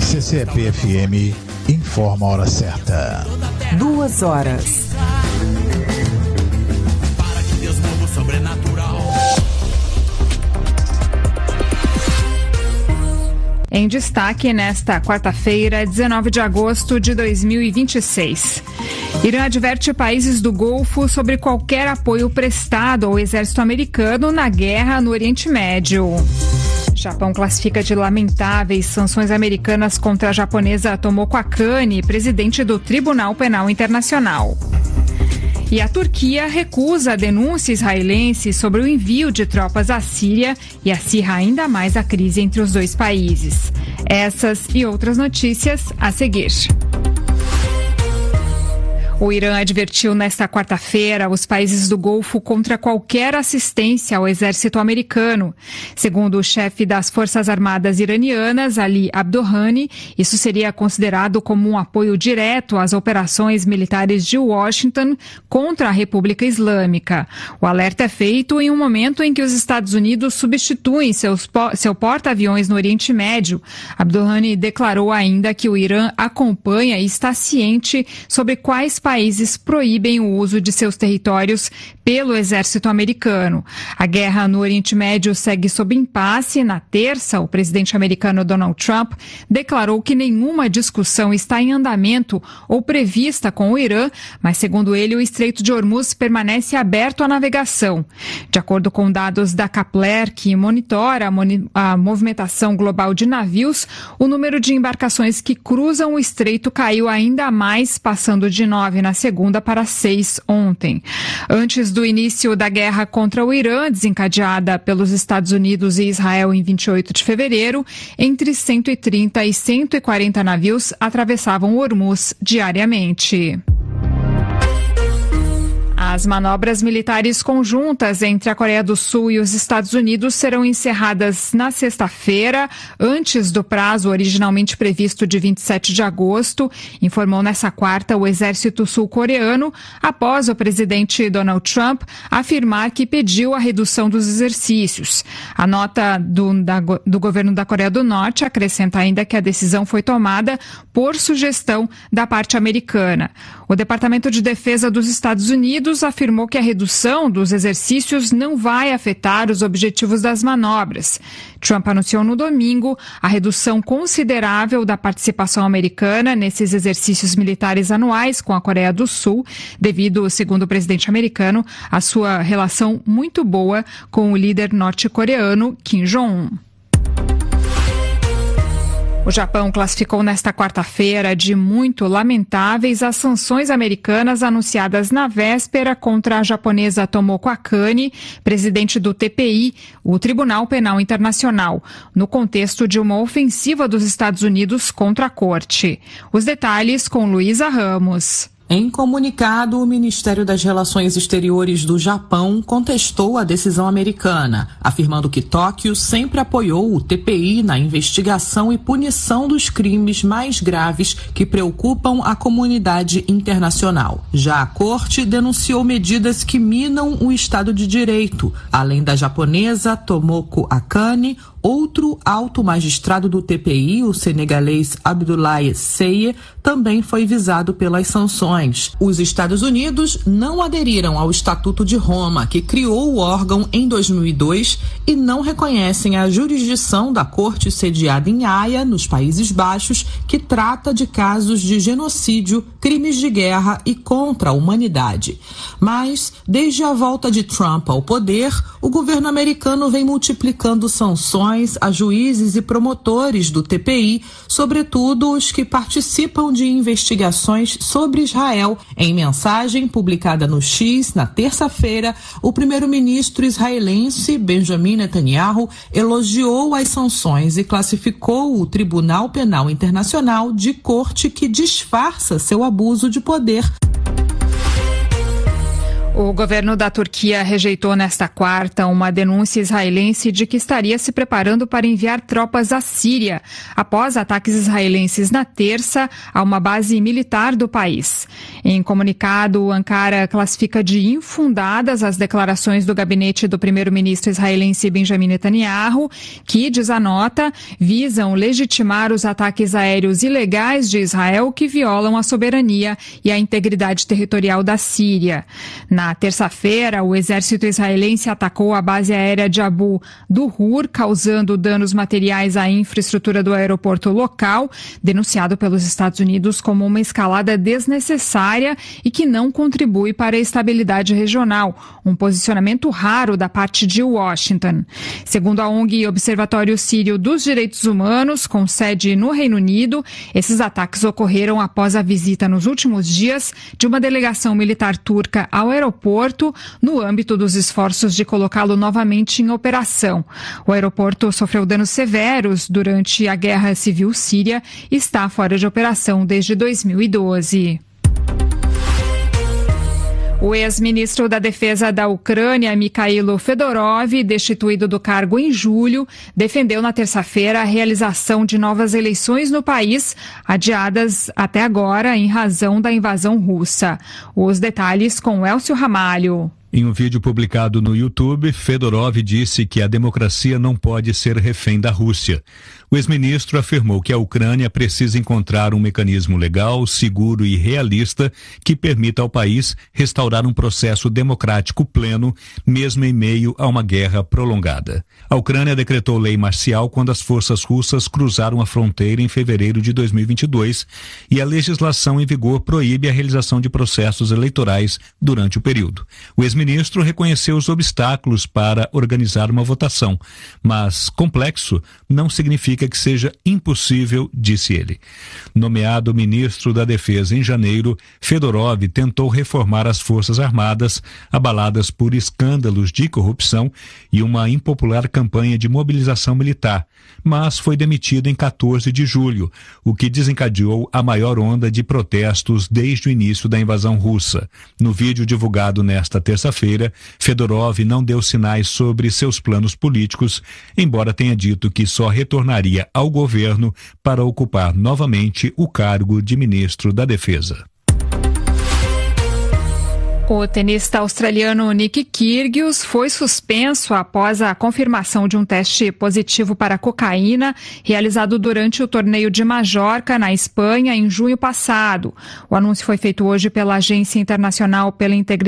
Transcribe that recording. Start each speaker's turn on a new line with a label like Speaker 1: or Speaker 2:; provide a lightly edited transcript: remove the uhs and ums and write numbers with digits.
Speaker 1: CCP-FM informa a hora certa.
Speaker 2: 2 horas.
Speaker 3: Para que Deus move o sobrenatural.
Speaker 4: Em destaque nesta quarta-feira, 19 de agosto de 2026. Irã adverte países do Golfo sobre qualquer apoio prestado ao exército americano na guerra no Oriente Médio. Japão classifica de lamentáveis sanções americanas contra a japonesa Tomoko Akane, presidente do Tribunal Penal Internacional. E a Turquia recusa a denúncia israelense sobre o envio de tropas à Síria e acirra ainda mais a crise entre os dois países. Essas e outras notícias a seguir. O Irã advertiu nesta quarta-feira os países do Golfo contra qualquer assistência ao exército americano. Segundo o chefe das Forças Armadas iranianas, Ali Abdohani, isso seria considerado como um apoio direto às operações militares de Washington contra a República Islâmica. O alerta é feito em um momento em que os Estados Unidos substituem seu porta-aviões no Oriente Médio. Abdohani declarou ainda que o Irã acompanha e está ciente sobre quais países proíbem o uso de seus territórios pelo exército americano. A guerra no Oriente Médio segue sob impasse. Na terça, o presidente americano Donald Trump declarou que nenhuma discussão está em andamento ou prevista com o Irã, mas, segundo ele, o Estreito de Hormuz permanece aberto à navegação. De acordo com dados da Kepler, que monitora a movimentação global de navios, o número de embarcações que cruzam o estreito caiu ainda mais, passando de 9 na segunda para 6 ontem. Antes do início da guerra contra o Irã, desencadeada pelos Estados Unidos e Israel em 28 de fevereiro, entre 130 e 140 navios atravessavam o Hormuz diariamente. As manobras militares conjuntas entre a Coreia do Sul e os Estados Unidos serão encerradas na sexta-feira, antes do prazo originalmente previsto de 27 de agosto, informou nessa quarta o exército sul-coreano, após o presidente Donald Trump afirmar que pediu a redução dos exercícios. A nota do governo da Coreia do Norte acrescenta ainda que a decisão foi tomada por sugestão da parte americana. O Departamento de Defesa dos Estados Unidos afirmou que a redução dos exercícios não vai afetar os objetivos das manobras. Trump anunciou no domingo a redução considerável da participação americana nesses exercícios militares anuais com a Coreia do Sul, devido, segundo o presidente americano, à sua relação muito boa com o líder norte-coreano Kim Jong-un. O Japão classificou nesta quarta-feira de muito lamentáveis as sanções americanas anunciadas na véspera contra a japonesa Tomoko Akane, presidente do TPI, o Tribunal Penal Internacional, no contexto de uma ofensiva dos Estados Unidos contra a corte. Os detalhes com Luísa Ramos.
Speaker 5: Em comunicado, o Ministério das Relações Exteriores do Japão contestou a decisão americana, afirmando que Tóquio sempre apoiou o TPI na investigação e punição dos crimes mais graves que preocupam a comunidade internacional. Já a corte denunciou medidas que minam o Estado de Direito. Além da japonesa Tomoko Akane, outro alto magistrado do TPI, o senegalês Abdoulaye Seye, também foi visado pelas sanções. Os Estados Unidos não aderiram ao Estatuto de Roma, que criou o órgão em 2002, e não reconhecem a jurisdição da corte sediada em Haia, nos Países Baixos, que trata de casos de genocídio, crimes de guerra e contra a humanidade. Mas, desde a volta de Trump ao poder, o governo americano vem multiplicando sanções a juízes e promotores do TPI, sobretudo os que participam de investigações sobre Israel. Em mensagem publicada no X na terça-feira, o primeiro-ministro israelense Benjamin Netanyahu elogiou as sanções e classificou o Tribunal Penal Internacional de corte que disfarça seu abuso de poder.
Speaker 4: O governo da Turquia rejeitou nesta quarta uma denúncia israelense de que estaria se preparando para enviar tropas à Síria, após ataques israelenses na terça a uma base militar do país. Em comunicado, Ankara classifica de infundadas as declarações do gabinete do primeiro-ministro israelense Benjamin Netanyahu, que, diz a nota, visam legitimar os ataques aéreos ilegais de Israel que violam a soberania e a integridade territorial da Síria. Na terça-feira, o exército israelense atacou a base aérea de Abu Duhur, causando danos materiais à infraestrutura do aeroporto local, denunciado pelos Estados Unidos como uma escalada desnecessária e que não contribui para a estabilidade regional, um posicionamento raro da parte de Washington. Segundo a ONG Observatório Sírio dos Direitos Humanos, com sede no Reino Unido, esses ataques ocorreram após a visita nos últimos dias de uma delegação militar turca ao aeroporto no âmbito dos esforços de colocá-lo novamente em operação. O aeroporto sofreu danos severos durante a Guerra Civil Síria e está fora de operação desde 2012. O ex-ministro da Defesa da Ucrânia, Mikhailo Fedorov, destituído do cargo em julho, defendeu na terça-feira a realização de novas eleições no país, adiadas até agora em razão da invasão russa. Os detalhes com Elcio Ramalho.
Speaker 6: Em um vídeo publicado no YouTube, Fedorov disse que a democracia não pode ser refém da Rússia. O ex-ministro afirmou que a Ucrânia precisa encontrar um mecanismo legal, seguro e realista que permita ao país restaurar um processo democrático pleno, mesmo em meio a uma guerra prolongada. A Ucrânia decretou lei marcial quando as forças russas cruzaram a fronteira em fevereiro de 2022 e a legislação em vigor proíbe a realização de processos eleitorais durante o período. O ex-ministro reconheceu os obstáculos para organizar uma votação, mas complexo não significa que seja impossível, disse ele. Nomeado ministro da Defesa em janeiro, Fedorov tentou reformar as Forças Armadas, abaladas por escândalos de corrupção e uma impopular campanha de mobilização militar, mas foi demitido em 14 de julho, o que desencadeou a maior onda de protestos desde o início da invasão russa. No vídeo divulgado nesta terça-feira, Fedorov não deu sinais sobre seus planos políticos, embora tenha dito que só retornaria ao governo para ocupar novamente o cargo de ministro da Defesa.
Speaker 4: O tenista australiano Nick Kyrgios foi suspenso após a confirmação de um teste positivo para cocaína realizado durante o torneio de Majorca, na Espanha, em junho passado. O anúncio foi feito hoje pela Agência Internacional pela Integridade